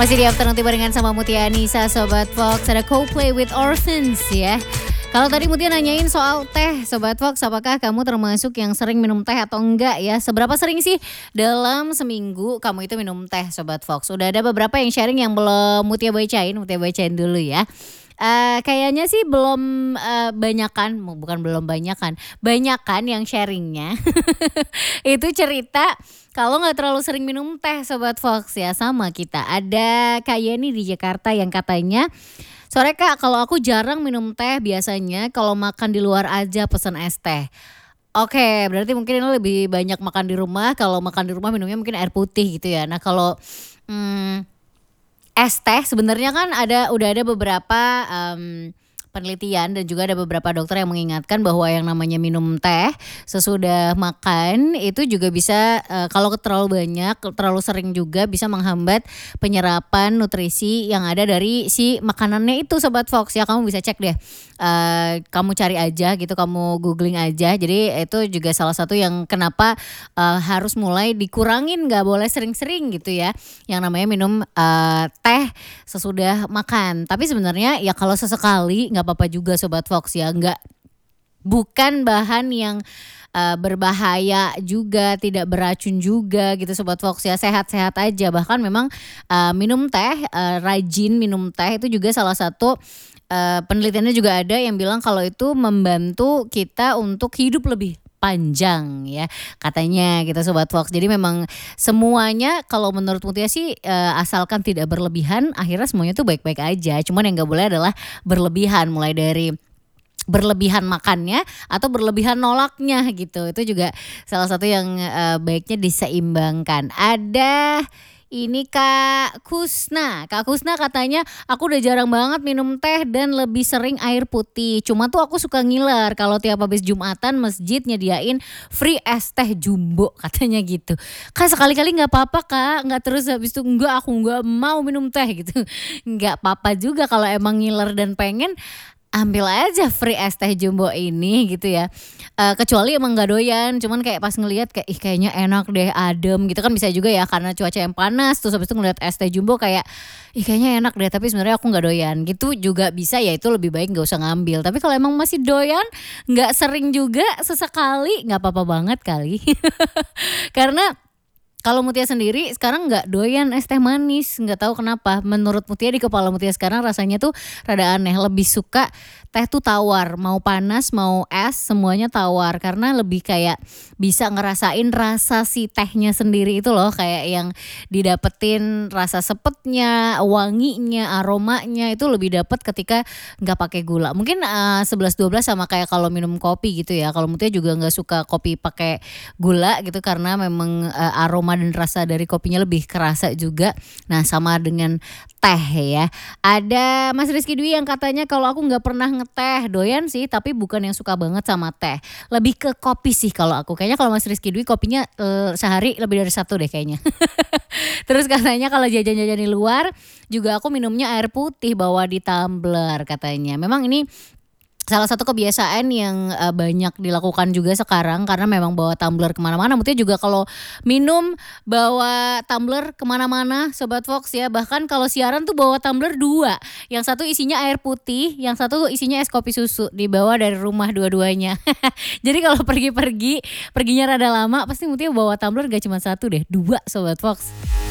Masih di Afternoon Tiba dengan sama Mutia Anissa, Sobat Fox. Ada Coldplay with Orphans ya. Kalau tadi Mutia nanyain soal teh, Sobat Fox, apakah kamu termasuk yang sering minum teh atau enggak ya? Seberapa sering sih dalam seminggu kamu itu minum teh, Sobat Fox? Udah ada beberapa yang sharing yang belum Mutia bacain dulu ya. Kayaknya sih belum banyakan, bukan belum banyakan yang sharingnya itu cerita kalau nggak terlalu sering minum teh, Sobat Fox ya, sama kita. Ada Kak Yeni di Jakarta yang katanya, sore Kak, kalau aku jarang minum teh, biasanya kalau makan di luar aja pesen es teh. Oke, berarti mungkin ini lebih banyak makan di rumah. Kalau makan di rumah minumnya mungkin air putih gitu ya. Nah kalau es teh sebenarnya kan udah ada beberapa penelitian dan juga ada beberapa dokter yang mengingatkan bahwa yang namanya minum teh sesudah makan itu juga bisa kalau terlalu banyak, terlalu sering juga bisa menghambat penyerapan nutrisi yang ada dari si makanannya itu, Sobat Fox ya. Kamu bisa cek deh, kamu cari aja gitu, kamu googling aja. Jadi itu juga salah satu yang kenapa harus mulai dikurangin, nggak boleh sering-sering gitu ya yang namanya minum teh sesudah makan. Tapi sebenarnya ya kalau sesekali nggak apa-apa juga, Sobat Fox ya. Bukan bahan yang berbahaya juga, tidak beracun juga gitu, Sobat Fox ya. Sehat-sehat aja. Bahkan memang minum teh, rajin minum teh itu juga salah satu penelitiannya juga ada yang bilang kalau itu membantu kita untuk hidup lebih panjang ya katanya gitu, Sobat Fox. Jadi memang semuanya kalau menurut Mutia sih asalkan tidak berlebihan, akhirnya semuanya tuh baik-baik aja. Cuman yang gak boleh adalah berlebihan, mulai dari berlebihan makannya atau berlebihan nolaknya gitu. Itu juga salah satu yang baiknya diseimbangkan. Ada ini Kak Kusna katanya, aku udah jarang banget minum teh dan lebih sering air putih. Cuma tuh aku suka ngiler kalau tiap habis Jumatan masjid nyediain free es teh jumbo katanya gitu. Kak sekali-kali gak apa-apa Kak, gak terus habis itu enggak aku gak mau minum teh gitu. Gak apa-apa juga kalau emang ngiler dan pengen, ambil aja free es teh jumbo ini gitu ya. Kecuali emang gak doyan, cuman kayak pas ngelihat kayak kayaknya enak deh, adem gitu kan, bisa juga ya karena cuaca yang panas terus habis itu ngeliat es teh jumbo kayak kayaknya enak deh tapi sebenarnya aku gak doyan. Gitu juga bisa ya, itu lebih baik gak usah ngambil. Tapi kalau emang masih doyan, gak sering juga, sesekali gak apa-apa banget kali. Karena kalau Mutia sendiri sekarang nggak doyan es teh manis, nggak tahu kenapa. Menurut Mutia, di kepala Mutia sekarang rasanya tuh rada aneh. Lebih suka teh tuh tawar, mau panas mau es semuanya tawar. Karena lebih kayak bisa ngerasain rasa si tehnya sendiri itu loh, kayak yang didapetin rasa sepetnya, wanginya, aromanya itu lebih dapet ketika nggak pakai gula. Mungkin 11-12 sama kayak kalau minum kopi gitu ya. Kalau Mutia juga nggak suka kopi pakai gula gitu karena memang aroma dan rasa dari kopinya lebih kerasa juga. Nah sama dengan teh ya. Ada Mas Rizky Dwi yang katanya kalau aku gak pernah ngeteh, doyan sih tapi bukan yang suka banget sama teh. Lebih ke kopi sih kalau aku. Kayaknya kalau Mas Rizky Dwi kopinya sehari lebih dari 1 deh kayaknya. Terus katanya kalau jajan-jajan di luar juga aku minumnya air putih bawa di tumbler katanya. Memang ini salah satu kebiasaan yang banyak dilakukan juga sekarang karena memang bawa tumbler kemana-mana. Mutia juga kalau minum bawa tumbler kemana-mana, Sobat Fox ya. Bahkan kalau siaran tuh bawa tumbler 2. Yang satu isinya air putih, yang satu isinya es kopi susu. Dibawa dari rumah dua-duanya. Jadi kalau perginya rada lama pasti Mutia bawa tumbler gak cuma 1 deh, 2, Sobat Fox.